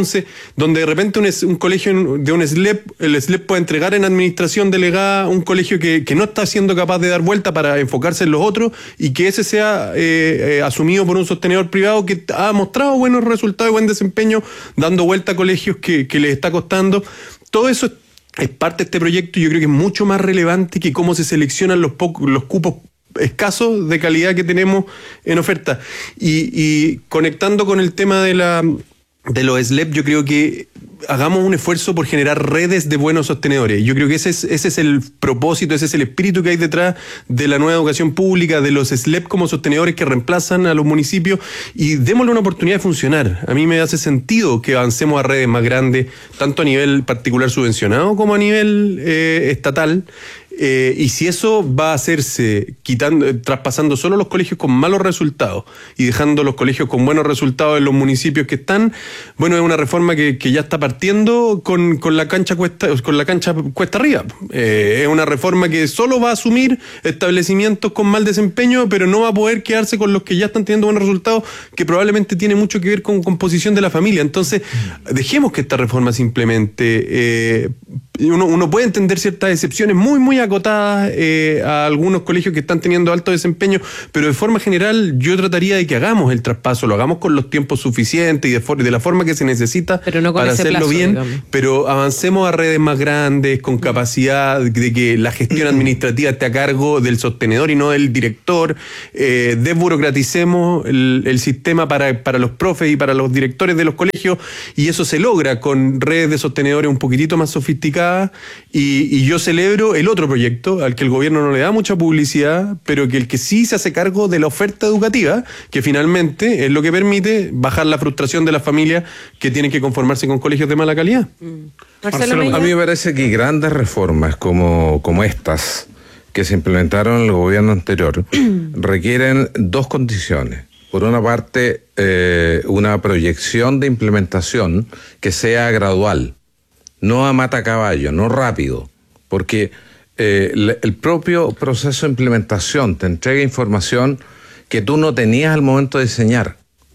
Entonces, donde de repente un, un colegio de un S L E P, el S L E P puede entregar en administración delegada un colegio que, que no está siendo capaz de dar vuelta para enfocarse en los otros y que ese sea eh, eh, asumido por un sostenedor privado que ha mostrado buenos resultados y buen desempeño dando vuelta a colegios que, que les está costando. Todo eso es, es parte de este proyecto y yo creo que es mucho más relevante que cómo se seleccionan los, pocos, los cupos escasos de calidad que tenemos en oferta. Y, y conectando con el tema de la de los S L E P, yo creo que hagamos un esfuerzo por generar redes de buenos sostenedores. Yo creo que ese es, ese es el propósito, ese es el espíritu que hay detrás de la nueva educación pública, de los S L E P como sostenedores que reemplazan a los municipios, y démosle una oportunidad de funcionar. A mí me hace sentido que avancemos a redes más grandes, tanto a nivel particular subvencionado como a nivel eh, estatal. Eh, y si eso va a hacerse quitando, eh, traspasando solo los colegios con malos resultados y dejando los colegios con buenos resultados en los municipios que están, bueno, es una reforma que, que ya está partiendo con, con la cancha cuesta, con la cancha cuesta arriba. Eh, es una reforma que solo va a asumir establecimientos con mal desempeño, pero no va a poder quedarse con los que ya están teniendo buenos resultados, que probablemente tiene mucho que ver con composición de la familia. Entonces, dejemos que esta reforma se implemente. Eh, Uno, uno puede entender ciertas excepciones muy, muy acotadas eh, a algunos colegios que están teniendo alto desempeño, pero de forma general yo trataría de que hagamos el traspaso, lo hagamos con los tiempos suficientes y de, for- de la forma que se necesita pero no con para ese hacerlo plazo, bien, digamos. pero avancemos a redes más grandes, con capacidad de que la gestión administrativa esté a cargo del sostenedor y no del director, eh, desburocraticemos el, el sistema para, para los profes y para los directores de los colegios, y eso se logra con redes de sostenedores un poquitito más sofisticadas. Y, y yo celebro el otro proyecto al que el gobierno no le da mucha publicidad, pero que el que sí se hace cargo de la oferta educativa, que finalmente es lo que permite bajar la frustración de las familias que tienen que conformarse con colegios de mala calidad. Mm. Marcelo, Mella. A mí me parece que grandes reformas como, como estas que se implementaron en el gobierno anterior requieren dos condiciones. Por una parte, eh, una proyección de implementación que sea gradual, no a matacaballo, no rápido, porque eh, el propio proceso de implementación te entrega información que tú no tenías al momento de diseñar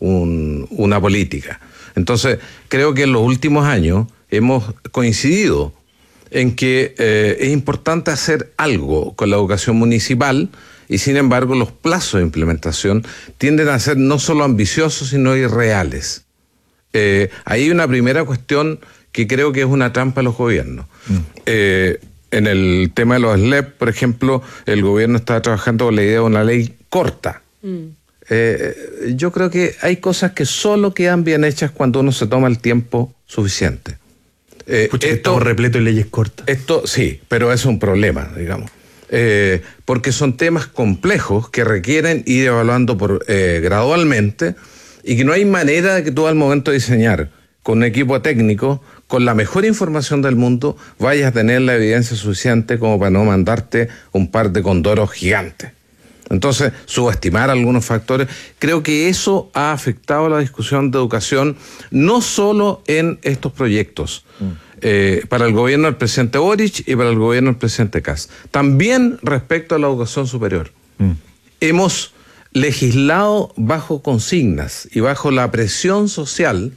un, una política. Entonces, creo que en los últimos años hemos coincidido en que eh, es importante hacer algo con la educación municipal y, sin embargo, los plazos de implementación tienden a ser no solo ambiciosos, sino irreales. Eh, ahí hay una primera cuestión que creo que es una trampa de los gobiernos. Mm. Eh, en el tema de los S L E P, por ejemplo, el gobierno está trabajando con la idea de una ley corta. Mm. Eh, yo creo que hay cosas que solo quedan bien hechas cuando uno se toma el tiempo suficiente. Eh, Pucha, esto, estamos repletos de leyes cortas. Esto sí, pero es un problema, digamos. Eh, porque son temas complejos que requieren ir evaluando por, eh, gradualmente, y que no hay manera de que tú al momento de diseñar con un equipo técnico, con la mejor información del mundo, vayas a tener la evidencia suficiente como para no mandarte un par de condoros gigantes. Entonces, subestimar algunos factores, creo que eso ha afectado la discusión de educación, no solo en estos proyectos, mm. eh, para el gobierno del presidente Boric y para el gobierno del presidente Kast. También respecto a la educación superior. Mm. Hemos legislado bajo consignas y bajo la presión social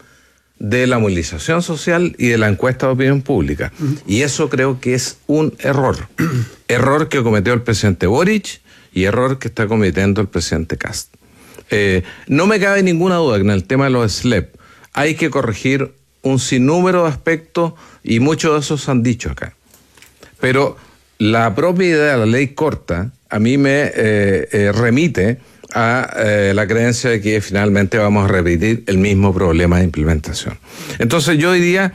de la movilización social y de la encuesta de opinión pública. Mm. Y eso creo que es un error. Error que cometió el presidente Boric y error que está cometiendo el presidente Kast. Eh, no me cabe ninguna duda que en el tema de los S L E P hay que corregir un sinnúmero de aspectos, y muchos de esos se han dicho acá. Pero la propia idea de la ley corta a mí me eh, eh, remite a eh, la creencia de que finalmente vamos a repetir el mismo problema de implementación. Entonces yo diría,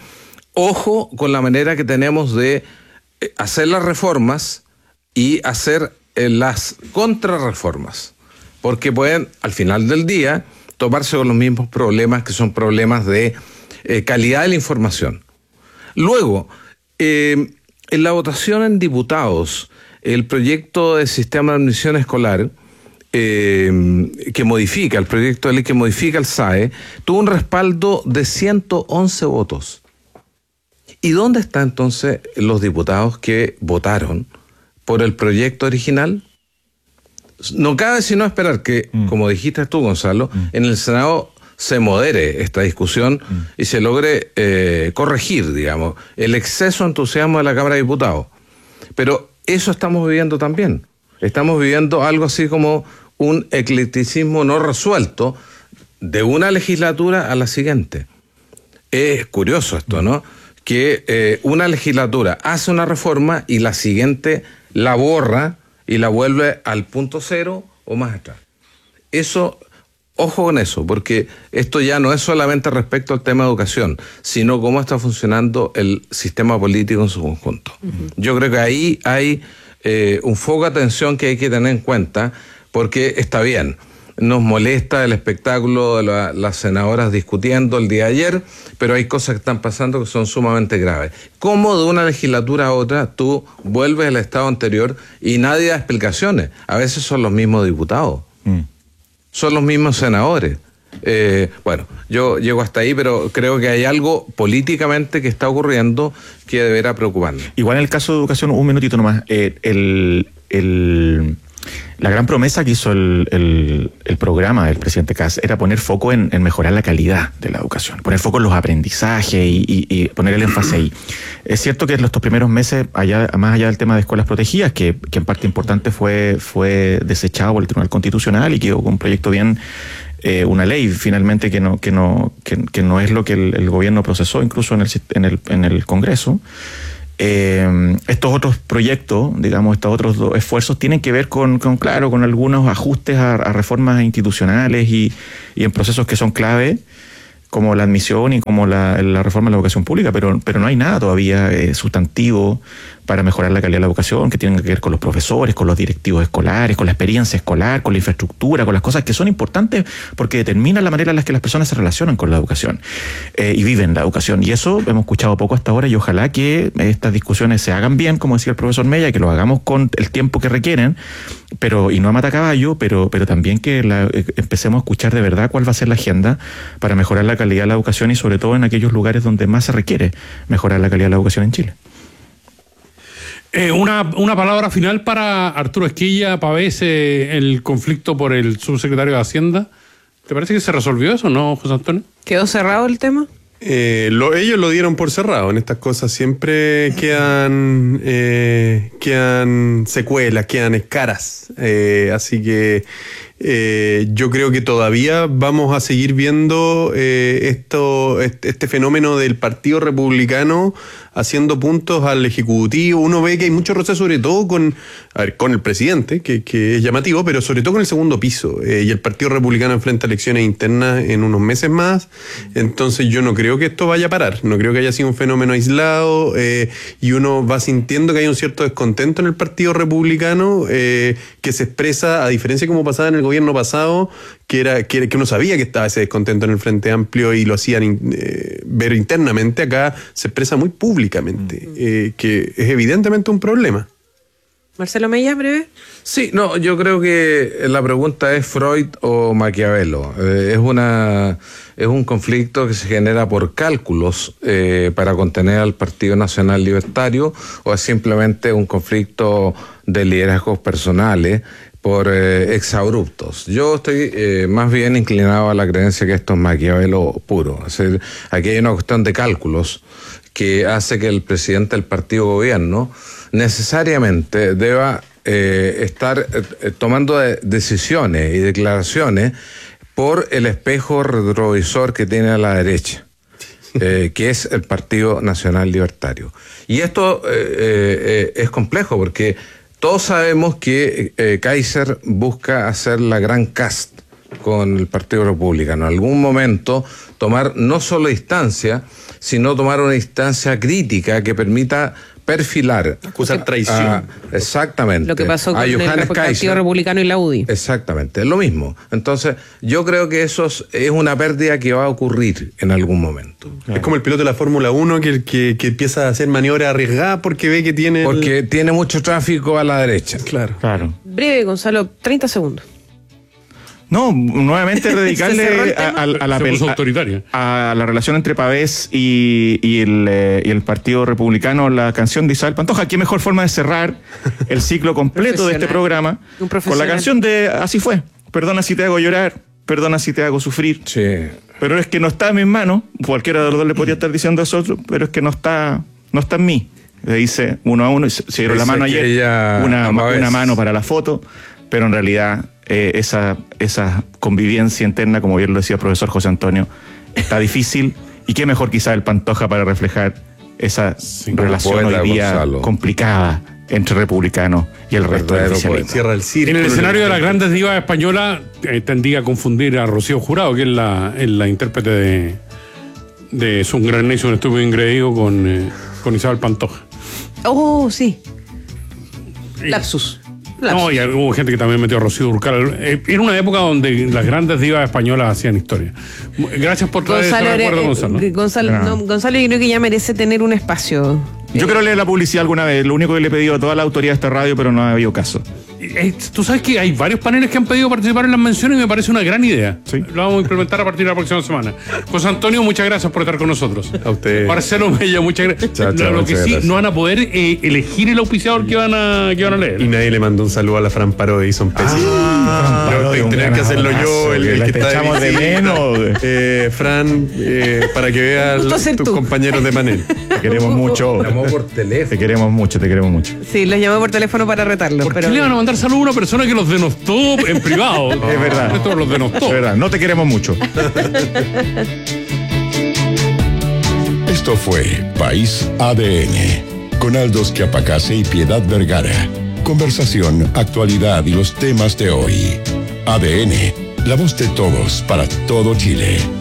ojo con la manera que tenemos de hacer las reformas y hacer eh, las contrarreformas, porque pueden al final del día toparse con los mismos problemas, que son problemas de eh, calidad de la información. Luego, eh, en la votación en diputados, el proyecto de sistema de admisión escolar, Eh, que modifica, el proyecto de ley que modifica el S A E, tuvo un respaldo de ciento once votos. ¿Y dónde están entonces los diputados que votaron por el proyecto original? No cabe sino esperar que, mm. como dijiste tú, Gonzalo, mm. en el Senado se modere esta discusión mm. y se logre eh, corregir, digamos, el exceso de entusiasmo de la Cámara de Diputados. Pero eso estamos viviendo también. Estamos viviendo algo así como un eclecticismo no resuelto de una legislatura a la siguiente. Es curioso esto, ¿no? Que eh, una legislatura hace una reforma y la siguiente la borra y la vuelve al punto cero o más atrás. Eso, ojo con eso, porque esto ya no es solamente respecto al tema de educación, sino cómo está funcionando el sistema político en su conjunto. Uh-huh. Yo creo que ahí hay eh, un foco de atención que hay que tener en cuenta, porque está bien, nos molesta el espectáculo de la, las senadoras discutiendo el día de ayer, pero hay cosas que están pasando que son sumamente graves. ¿Cómo de una legislatura a otra tú vuelves al estado anterior y nadie da explicaciones? A veces son los mismos diputados. Mm. Son los mismos senadores. Eh, bueno, yo llego hasta ahí, pero creo que hay algo políticamente que está ocurriendo que deberá preocuparnos. Igual en el caso de educación, un minutito nomás, eh, el, el, la gran promesa que hizo el, el, el programa del presidente Kast era poner foco en, en mejorar la calidad de la educación, poner foco en los aprendizajes y, y, y poner el énfasis ahí. Es cierto que en estos primeros meses, allá, más allá del tema de escuelas protegidas, que, que en parte importante fue, fue desechado por el Tribunal Constitucional y quedó con un proyecto bien, eh, una ley finalmente que no, que no, que, que no es lo que el, el gobierno procesó incluso en el, en el, en el Congreso. Eh, estos otros proyectos, digamos, estos otros dos esfuerzos tienen que ver con, con claro, con algunos ajustes a, a reformas institucionales y, y en procesos que son clave, como la admisión y como la, la reforma de la educación pública, pero, pero no hay nada todavía eh, sustantivo para mejorar la calidad de la educación, que tienen que ver con los profesores, con los directivos escolares, con la experiencia escolar, con la infraestructura, con las cosas que son importantes porque determinan la manera en la que las personas se relacionan con la educación eh, y viven la educación. Y eso hemos escuchado poco hasta ahora y ojalá que estas discusiones se hagan bien, como decía el profesor Mella, que lo hagamos con el tiempo que requieren, pero y no a matacaballo, pero, pero también que la, eh, empecemos a escuchar de verdad cuál va a ser la agenda para mejorar la calidad de la educación y sobre todo en aquellos lugares donde más se requiere mejorar la calidad de la educación en Chile. Eh, una, una palabra final para Arturo Esquilla Pavés, eh, el conflicto por el subsecretario de Hacienda. ¿Te parece que se resolvió eso, no, José Antonio? ¿Quedó cerrado el tema? Eh, lo, ellos lo dieron por cerrado. En estas cosas siempre quedan, eh, quedan secuelas, quedan escaras. Eh, así que eh, yo creo que todavía vamos a seguir viendo eh, esto, este, este fenómeno del Partido Republicano haciendo puntos al Ejecutivo. Uno ve que hay mucho roce, sobre todo con, a ver, con el presidente, que, que es llamativo, pero sobre todo con el segundo piso. Eh, y el Partido Republicano enfrenta elecciones internas en unos meses más. Entonces yo no creo que esto vaya a parar. No creo que haya sido un fenómeno aislado. Eh, y uno va sintiendo que hay un cierto descontento en el Partido Republicano eh, que se expresa, a diferencia de como pasaba en el gobierno pasado, que era que, que uno sabía que estaba ese descontento en el Frente Amplio y lo hacían eh, ver internamente. Acá se expresa muy públicamente, eh, que es evidentemente un problema. Marcelo Mella, breve. Sí, no, yo creo que la pregunta es Freud o Maquiavelo. Eh, es una es un conflicto que se genera por cálculos eh, para contener al Partido Nacional Libertario, o es simplemente un conflicto de liderazgos personales por eh, exabruptos. Yo estoy eh, más bien inclinado a la creencia que esto es Maquiavelo puro. Es decir, aquí hay una cuestión de cálculos que hace que el presidente del partido gobierno necesariamente deba eh, estar eh, tomando de decisiones y declaraciones por el espejo retrovisor que tiene a la derecha, eh, que es el Partido Nacional Libertario. Y esto eh, eh, es complejo porque todos sabemos que eh, Kaiser busca hacer la gran cast con el Partido Republicano. En algún momento tomar no solo distancia, sino tomar una distancia crítica que permita perfilar. Acusar traición. A, exactamente. Lo que pasó con a el Johannes Partido Kaiser, Republicano y la U D I. Exactamente, es lo mismo. Entonces, yo creo que eso es una pérdida que va a ocurrir en algún momento. Es como el piloto de la Fórmula uno que, que, que empieza a hacer maniobras arriesgadas porque ve que tiene... Porque el... tiene mucho tráfico a la derecha. Claro. Claro. Breve, Gonzalo, treinta segundos. No, nuevamente dedicarle a, a, a, la, a, a la relación entre Pavés y, y, el, eh, y el Partido Republicano la canción de Isabel Pantoja. Qué mejor forma de cerrar el ciclo completo de este programa con la canción de Así fue. Perdona si te hago llorar, perdona si te hago sufrir. Sí. pero es que no está en mis manos, cualquiera de los dos le podría estar diciendo eso a otro, pero es que no está, no está en mí. Le dice uno a uno, se dieron la mano ayer, una, una mano para la foto, pero en realidad eh, esa, esa convivencia interna, como bien lo decía el profesor José Antonio, está difícil, y qué mejor quizá el Pantoja para reflejar esa sí, relación hoy día Gonzalo. complicada entre republicanos y el resto del oficialismo. Cierra el círculo. En el escenario de las grandes divas españolas eh, tendía a confundir a Rocío Jurado, que es la, es la intérprete de, de Es un gran necio, un estúpido ingreído con, eh, con Isabel Pantoja. Oh, sí. Lapsus. Lapsus. No, y hubo gente que también metió a Rocío Dúrcal. Eh, era una época donde las grandes divas españolas hacían historia. Gracias por traer ese recuerdo, eh, Gonzalo. Gonzalo, no, Gonzalo, yo creo que ya merece tener un espacio. Yo quiero leer la publicidad alguna vez. Lo único que le he pedido a toda la autoridad de esta radio, pero no ha habido caso. Eh, Tú sabes que hay varios paneles que han pedido participar en las menciones y me parece una gran idea. Sí. Lo vamos a implementar a partir de la próxima semana. José Antonio, muchas gracias por estar con nosotros. A usted. Marcelo Mella, muchas gracias. Chao, chao, lo, lo que muchas sí, gracias. no van a poder eh, elegir el auspiciador que van a, que van a leer. Y nadie le mandó un saludo a la Fran Parodi, son pésimos. Ah, Yo tengo que tener que hacerlo yo, el, el que está echamos de visita. menos. Eh, Fran, eh, para que veas Justo ser tus tú. compañeros de panel. Te queremos mucho. Llamó por teléfono. Te queremos mucho, te queremos mucho. Sí, los llamé por teléfono para retarlo. ¿Por pero... qué le van a mandar saludos a una persona que los denostó en privado? Es verdad. Esto los denostó. Es verdad, no te queremos mucho. Esto fue País A D N, con Aldo Schiapacase y Piedad Vergara. Conversación, actualidad y los temas de hoy. A D N, la voz de todos para todo Chile.